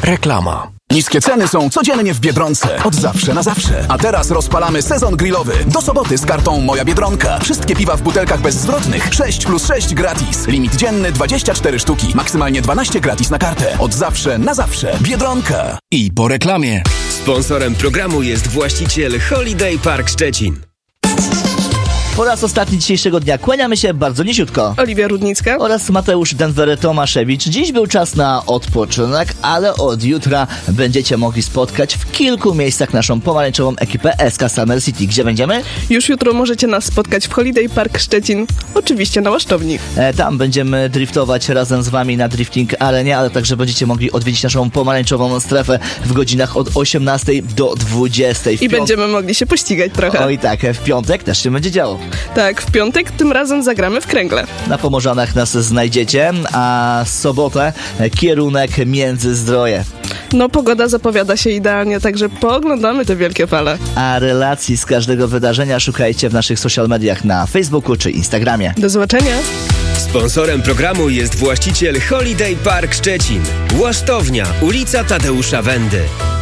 Reklama. Niskie ceny są codziennie w Biedronce. Od zawsze na zawsze. A teraz rozpalamy sezon grillowy. Do soboty z kartą Moja Biedronka. Wszystkie piwa w butelkach bezzwrotnych. 6+6 gratis. Limit dzienny 24 sztuki. Maksymalnie 12 gratis na kartę. Od zawsze na zawsze. Biedronka. I po reklamie. Sponsorem programu jest właściciel Holiday Park Szczecin. Po raz ostatni dzisiejszego dnia kłaniamy się bardzo niziutko. Oliwia Rudnicka Oraz Mateusz Denwery-Tomaszewicz. Dziś był czas na odpoczynek, ale od jutra będziecie mogli spotkać w kilku miejscach naszą pomarańczową ekipę SK Summer City. Gdzie będziemy? Już jutro możecie nas spotkać w Holiday Park Szczecin, oczywiście na Łaszczowni. Tam będziemy driftować razem z wami na Drifting Arenie, ale także będziecie mogli odwiedzić naszą pomarańczową strefę w godzinach od 18 do 20. I będziemy mogli się pościgać trochę. Oj tak, w piątek też się będzie działo. Tak, w piątek tym razem zagramy w kręgle. Na Pomorzanach nas znajdziecie, a sobotę kierunek Międzyzdroje. No, pogoda zapowiada się idealnie, także pooglądamy te wielkie fale. A relacji z każdego wydarzenia szukajcie w naszych social mediach na Facebooku czy Instagramie. Do zobaczenia! Sponsorem programu jest właściciel Holiday Park Szczecin. Łasztownia, ulica Tadeusza Wendy.